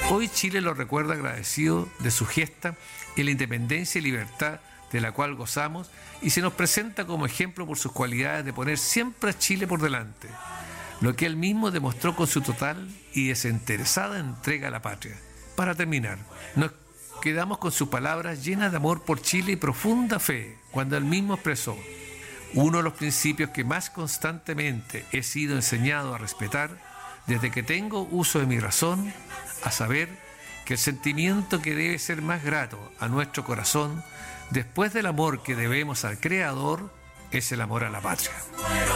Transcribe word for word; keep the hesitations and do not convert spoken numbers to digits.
Hoy Chile lo recuerda agradecido de su gesta y la independencia y libertad de la cual gozamos, y se nos presenta como ejemplo por sus cualidades de poner siempre a Chile por delante, lo que él mismo demostró con su total y desinteresada entrega a la patria. Para terminar, nos quedamos con sus palabras llenas de amor por Chile y profunda fe, cuando él mismo expresó: uno de los principios que más constantemente he sido enseñado a respetar desde que tengo uso de mi razón, a saber, que el sentimiento que debe ser más grato a nuestro corazón, después del amor que debemos al Creador, es el amor a la patria.